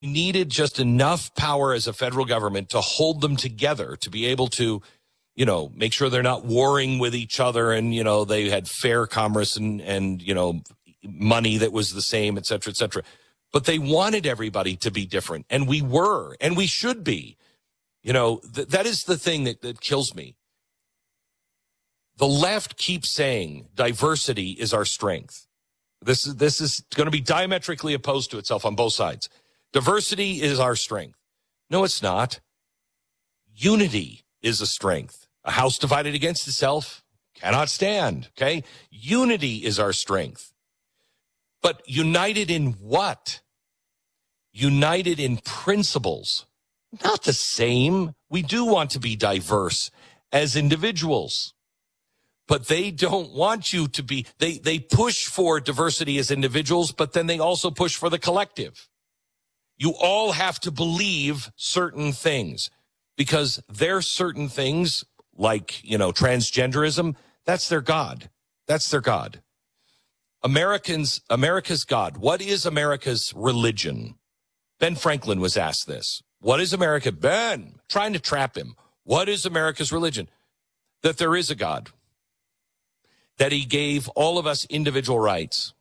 needed just enough power as a federal government to hold them together, to be able to, make sure they're not warring with each other, and, they had fair commerce and money that was the same, et cetera, et cetera. But they wanted everybody to be different, and we were, and we should be. That is the thing that kills me. The left keeps saying diversity is our strength. This is going to be diametrically opposed to itself on both sides. Diversity is our strength. No, it's not. Unity is a strength. A house divided against itself cannot stand, okay? Unity is our strength. But united in what? United in principles. Not the same. We do want to be diverse as individuals. But they don't want you to be, they push for diversity as individuals, but then they also push for the collective. You all have to believe certain things, because there's certain things like, transgenderism, that's their God. That's their God. America's God. What is America's religion? Ben Franklin was asked this. What is America? Ben, trying to trap him. What is America's religion? That there is a God. That he gave all of us individual rights.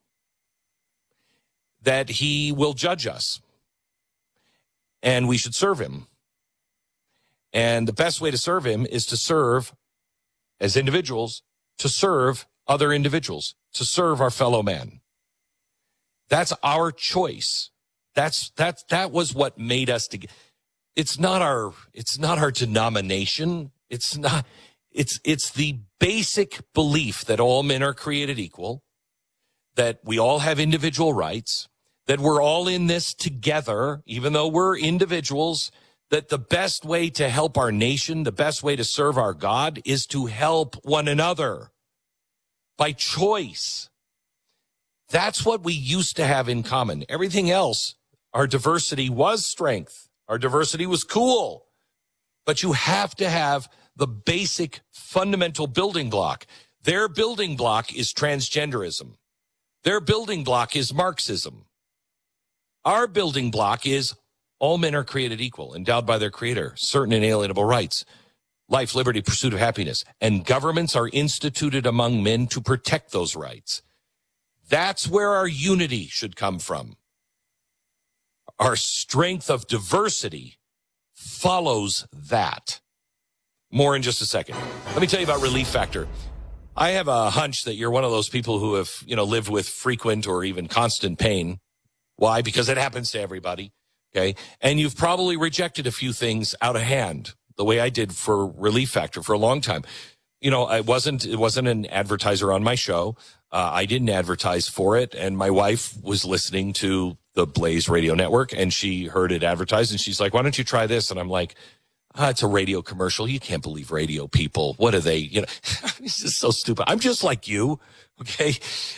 That he will judge us. And we should serve him. And the best way to serve him is to serve, as individuals, to serve other individuals, to serve our fellow man. That's our choice. That was what made us together. It's not our denomination. It's the basic belief that all men are created equal, that we all have individual rights, that we're all in this together, even though we're individuals, that the best way to help our nation, the best way to serve our God is to help one another by choice. That's what we used to have in common. Everything else, our diversity was strength. Our diversity was cool. But you have to have the basic fundamental building block. Their building block is transgenderism. Their building block is Marxism. Our building block is all men are created equal, endowed by their creator, certain inalienable rights, life, liberty, pursuit of happiness, and governments are instituted among men to protect those rights. That's where our unity should come from. Our strength of diversity follows that. More in just a second. Let me tell you about Relief Factor. I have a hunch that you're one of those people who have, lived with frequent or even constant pain. Why? Because it happens to everybody. Okay. And you've probably rejected a few things out of hand, the way I did for Relief Factor for a long time. It wasn't an advertiser on my show. I didn't advertise for it. And my wife was listening to the Blaze Radio Network and she heard it advertised and she's like, why don't you try this? And I'm like, it's a radio commercial. You can't believe radio people. What are they? It's just so stupid. I'm just like you. Okay.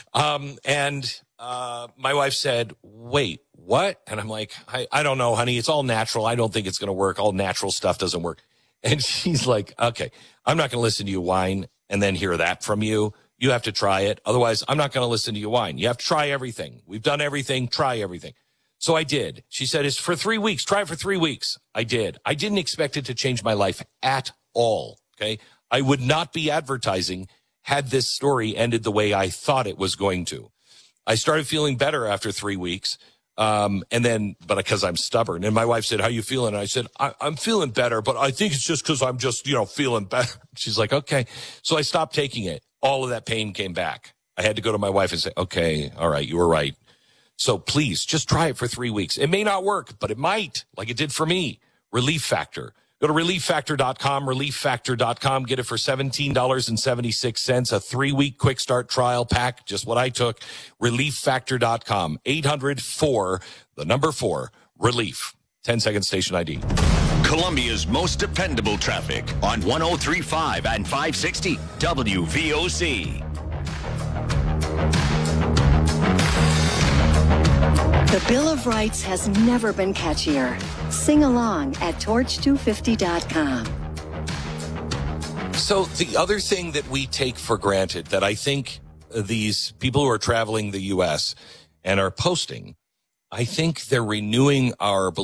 My wife said, wait, what? And I'm like, I don't know, honey. It's all natural. I don't think it's going to work. All natural stuff doesn't work. And she's like, okay, I'm not going to listen to you whine and then hear that from you. You have to try it. Otherwise, I'm not going to listen to you whine. You have to try everything. We've done everything. Try everything. So I did. She said, it's for 3 weeks. Try it for 3 weeks. I did. I didn't expect it to change my life at all. Okay. I would not be advertising had this story ended the way I thought it was going to. I started feeling better after 3 weeks. But because I'm stubborn, and my wife said, how you feeling? And I said, I'm feeling better, but I think it's just because I'm just, feeling better. She's like, okay. So I stopped taking it. All of that pain came back. I had to go to my wife and say, okay, all right, you were right. So please just try it for 3 weeks. It may not work, but it might, like it did for me. Relief Factor. Go to relieffactor.com, relieffactor.com. Get it for $17.76, a 3-week quick start trial pack, just what I took. Relieffactor.com, 800-4, 4, relief. 10-second station ID. Columbia's most dependable traffic on 103.5 and 560 WVOC. The Bill of Rights has never been catchier. Sing along at torch250.com. So the other thing that we take for granted that I think these people who are traveling the U.S. and are posting I think they're renewing our